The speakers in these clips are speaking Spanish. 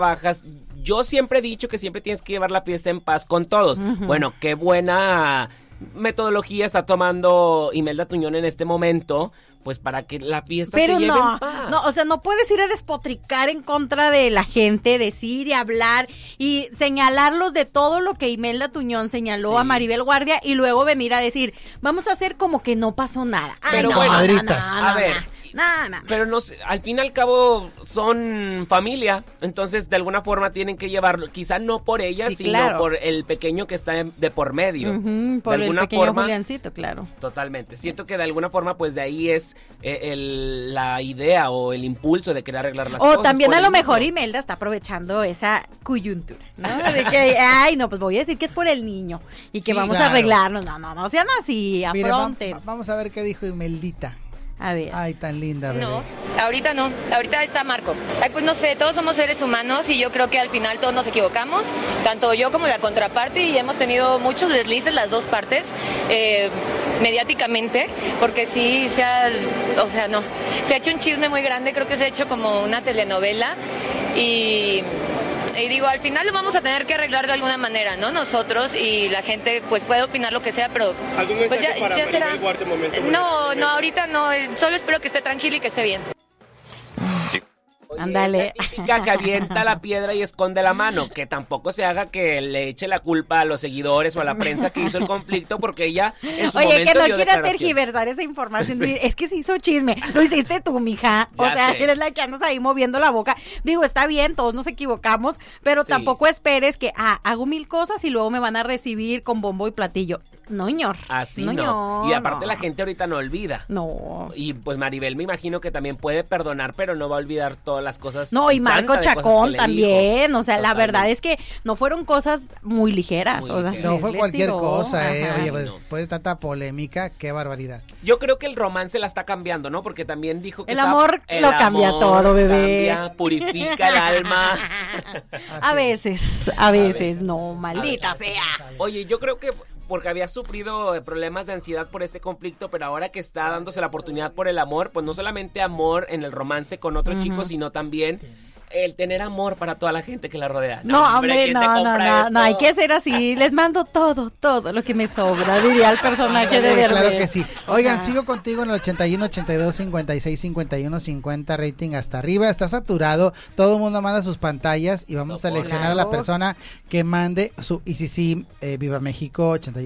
trabajas. Yo siempre he dicho que siempre tienes que llevar la fiesta en paz con todos. Bueno, qué buena metodología está tomando Imelda Tuñón en este momento, pues para que la fiesta se lleve en paz. No, o sea, no puedes ir a despotricar en contra de la gente, decir y hablar y señalarlos de todo lo que Imelda Tuñón señaló a Maribel Guardia y luego venir a decir, vamos a hacer como que no pasó nada. Pero ay, bueno, a ver. No. Pero no sé, al fin y al cabo son familia, entonces de alguna forma tienen que llevarlo, quizá no por ella, sino por el pequeño que está de por medio. Por de alguna el pequeño forma, Juliancito, claro. Totalmente. Siento que de alguna forma, pues de ahí es la idea o el impulso de querer arreglar las cosas. O también a lo mejor Imelda está aprovechando esa coyuntura, ¿no? De que, ay, no, pues voy a decir que es por el niño y que vamos a arreglarnos. No sean así, afronten. Vamos a ver qué dijo Imeldita. A ver. Ay, tan linda, bebé. No, ahorita está Marco. Ay, pues no sé, todos somos seres humanos y yo creo que al final todos nos equivocamos, tanto yo como la contraparte, y hemos tenido muchos deslices las dos partes, mediáticamente, porque sí se ha hecho un chisme muy grande, creo que se ha hecho como una telenovela y digo, al final lo vamos a tener que arreglar de alguna manera, ¿no? Nosotros, y la gente pues puede opinar lo que sea, pero ¿algún mensaje pues para ya será. No, ahorita no, solo espero que esté tranquilo y que esté bien. Oye, ándale. la típica que avienta la piedra y esconde la mano, que tampoco se haga que le eche la culpa a los seguidores o a la prensa que hizo el conflicto, porque ella en su momento que no dio quiera declaración. tergiversar esa información. Sí. Es que se hizo chisme. Lo hiciste tú, mija. O Ya sea, sé. eres la que andas ahí moviendo la boca. Digo, está bien, todos nos equivocamos, pero Sí. tampoco esperes que hago 1000 cosas y luego me van a recibir con bombo y platillo. No, ñor. Así no. no. Y aparte no. la gente ahorita no olvida. No. Y pues Maribel me imagino que también puede perdonar, pero no va a olvidar todas las cosas. No, y santa Marco de cosas Chacón que le también, dijo. o sea, la Totalmente. verdad es que no fueron cosas muy ligeras. Muy o sea, ligeras. No fue les cualquier tiró, cosa, ajá. Oye, pues No. después de tanta polémica, qué barbaridad. Yo creo que el romance la está cambiando, ¿no? Porque también dijo que El amor lo cambia todo, bebé. Cambia, purifica el alma. A veces, no, maldita sea. Oye, yo creo que porque había sufrido problemas de ansiedad por este conflicto, pero ahora que está dándose la oportunidad por el amor, pues no solamente amor en el romance con otro chico, sino también el tener amor para toda la gente que la rodea. No, hombre, ¿quién te compra eso? no, hay que ser así. Les mando todo lo que me sobra, diría el personaje de Derbez. Claro que sí. Oigan, Ajá. sigo contigo en el 81, 82, 56, 51, 50, rating hasta arriba. Está saturado, todo el mundo manda sus pantallas y vamos a seleccionar a la persona que mande su ICC Viva México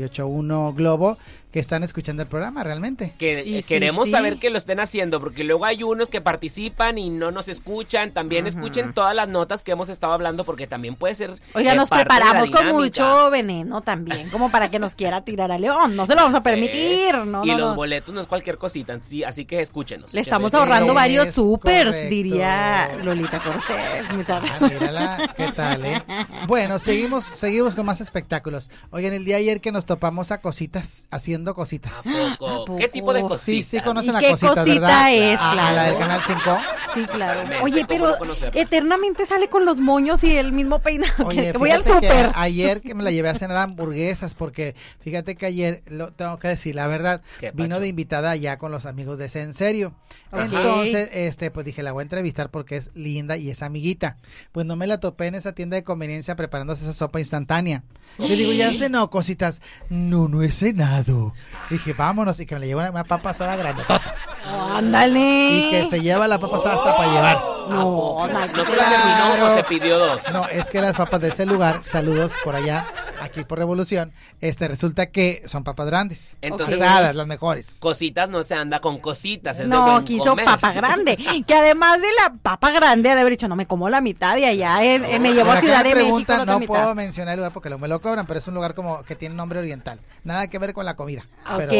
881 Globo, que están escuchando el programa realmente. Que Y sí, queremos sí. saber que lo estén haciendo, porque luego hay unos que participan y no nos escuchan. También escuchen todas las notas que hemos estado hablando, porque también puede ser. Oiga, nos parte de la preparamos con dinámica. mucho veneno también, como para que nos quiera tirar a León. No se lo vamos a permitir, no, Y no, los no. boletos no es cualquier cosita, sí, así que escúchenos. Le estamos Que- ahorrando Es varios supers, correcto. diría Lolita Cortés. Muchas Mírala, ¿qué tal, Bueno, seguimos con más espectáculos. Oigan, el día de ayer que nos topamos a cositas, haciendo cositas. ¿A ¿A poco? poco? ¿Qué tipo de Sí, cositas? sí conocen ¿Y a qué cositas, cosita ¿verdad? es, A claro? la del Canal 5. Sí, claro. Totalmente, Oye, ¿cómo pero no conocerla? eternamente sale con los moños y el mismo peinado. Oye, que voy al fíjate que súper. ayer que me la llevé a cenar hamburguesas, porque fíjate que ayer, lo tengo que decir, la verdad, ¿Qué, vino Pacho? de invitada allá con los amigos de En Serio. Ajá. Entonces, pues dije, la voy a entrevistar porque es linda y es amiguita. Pues no me la topé en esa tienda de conveniencia preparándose esa sopa instantánea. Le digo, ya cenó, cositas. No he cenado. Dije, vámonos, y que me le llevo una papa asada grandotota. Ándale. Y que se lleva la papa asada hasta para llevar. No, ¿No se la terminó o se pidió dos? No, es que las papas de ese lugar, saludos por allá, aquí por Revolución, resulta que son papas grandes. Entonces, Asadas, las mejores. Cositas no se anda con cositas, es de No, buen quiso comer. papa grande. Que además de la papa grande, ha de haber dicho, no me como la mitad y allá me llevo Por a acá Ciudad me de México preguntan, la otra no mitad. puedo mencionar el lugar porque luego me lo cobran, pero es un lugar como que tiene nombre oriental. Nada que ver con la comida. Ok. Pero,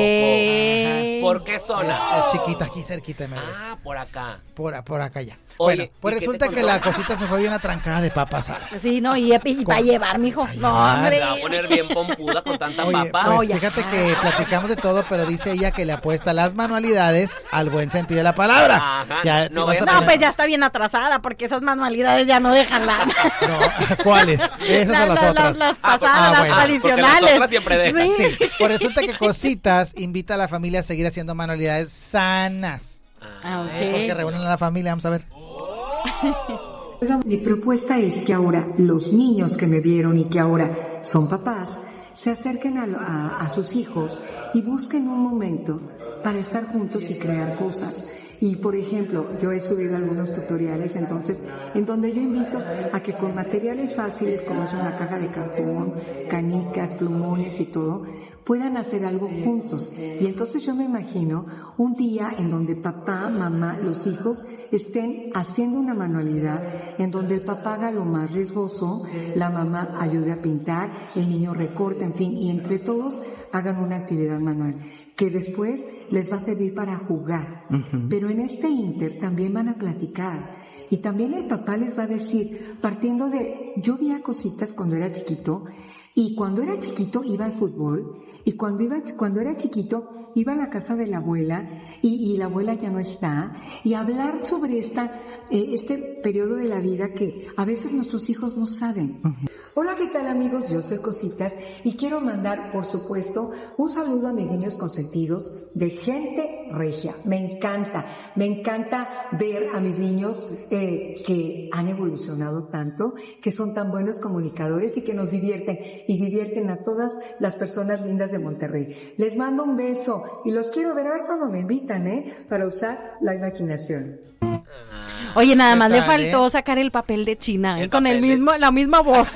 ajá, ¿Por qué zona? es chiquito, aquí cerquita me ves. Ah, por acá. Por acá ya. Oye, Bueno, pues ¿y qué te resulta que contó? la cosita se fue bien atrancada de papa asada. Sí, no, y para llevar, mijo. No, hombre. Se va a poner bien pompuda con tanta Oye, papa. pues No, ya. fíjate que platicamos de todo, pero dice ella que le apuesta las manualidades al buen sentido de la palabra. Ajá, Ya no te vas vayan a No, tener- pues ya está bien atrasada porque esas manualidades ya no dejan la... No, ¿cuáles? Esas son las otras. Las Ah, pasadas, bueno. las Porque tradicionales. las otras siempre dejan. Sí. Sí, pues resulta que Cositas invita a la familia a seguir haciendo manualidades sanas. Ah, ok. Porque reúnen a la familia, vamos a ver. Mi propuesta es que ahora los niños que me vieron y que ahora son papás se acerquen a sus hijos y busquen un momento para estar juntos y crear cosas. Y por ejemplo, yo he subido algunos tutoriales entonces en donde yo invito a que con materiales fáciles como es una caja de cartón, canicas, plumones y todo, puedan hacer algo juntos. Y entonces yo me imagino un día en donde papá, mamá, los hijos estén haciendo una manualidad en donde el papá haga lo más riesgoso, la mamá ayude a pintar, el niño recorta, en fin, y entre todos hagan una actividad manual que después les va a servir para jugar. Pero en este inter también van a platicar. Y también el papá les va a decir, partiendo de, yo veía cositas cuando era chiquito, y cuando era chiquito iba al fútbol, y cuando era chiquito iba a la casa de la abuela, y la abuela ya no está, y hablar sobre este periodo de la vida que a veces nuestros hijos no saben. Hola, ¿qué tal amigos? Yo soy Cositas y quiero mandar, por supuesto, un saludo a mis niños consentidos de gente regia. Me encanta ver a mis niños que han evolucionado tanto, que son tan buenos comunicadores y que nos divierten y divierten a todas las personas lindas de Monterrey. Les mando un beso y los quiero ver a ver cuando me invitan, para usar la imaginación. Oye, nada más le faltó sacar el papel de China, con la misma voz.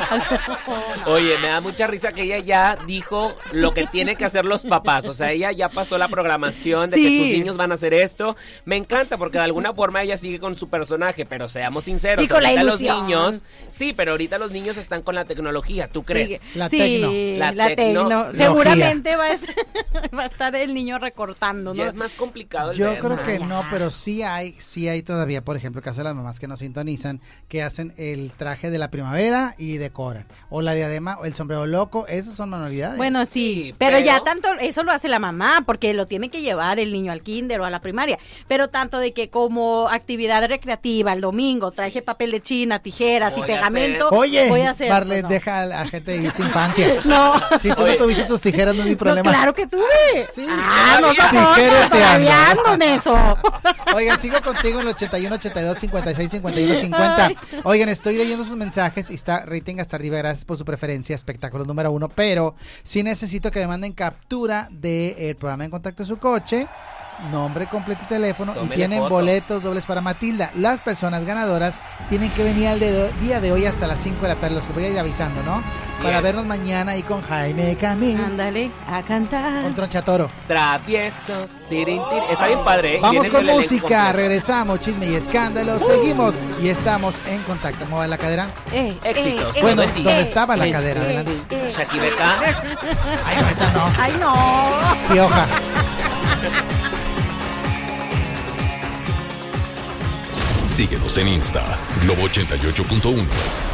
Oye, me da mucha risa que ella ya dijo lo que tienen que hacer los papás. O sea, ella ya pasó la programación de que tus niños van a hacer esto. Me encanta porque de alguna forma ella sigue con su personaje, pero seamos sinceros, y con ahorita la los niños, sí, pero ahorita los niños están con la tecnología, ¿tú crees? La tecno. Seguramente va a estar el niño recortando, ¿no? Ya es más complicado el Yo tema. creo que no, pero sí hay todavía, por ejemplo, el caso de las mamás que nos sintonizan, que hacen el traje de la primavera y decoran, o la diadema, o el sombrero loco, esas son manualidades. Bueno, sí, pero ya tanto, eso lo hace la mamá, porque lo tiene que llevar el niño al kinder o a la primaria, pero tanto de que como actividad recreativa, el domingo, traje papel de China, tijeras y pegamento, Oye, voy a hacer, Barlet, no. deja a la gente ir sin infancia. No. Si tú no tuviste tus tijeras, no hay problema. No, claro que tuve. Sí, no tijeras todavía ando en eso. Oigan, sigo contigo en el 81, 82, 56, 51, 50. Oigan, estoy leyendo sus mensajes y está rating hasta arriba, gracias por su preferencia, espectáculo número 1, pero sí necesito que me manden captura del programa En Contacto de su coche, nombre completo y teléfono. Tómele y tienen foto. boletos dobles para Matilda. Las personas ganadoras tienen que venir al día de hoy hasta las 5 de la tarde, los que voy a ir avisando, ¿no? Así para es. vernos mañana ahí con Jaime Camil, Ándale, a cantar. con Tronchatoro. Traviesos, tirin, tirin. Está bien padre, ¿eh? Vamos Viene con el elenco música, completo. regresamos, chisme y escándalo, seguimos y estamos en contacto. ¿Mueva la cadera? Éxitos. Bueno, Buen día. ¿dónde estaba la cadera? Adelante. Shakibeka. Ay, no, esa no. Ay, no. Pioja. Síguenos en Insta, Globo 88.1.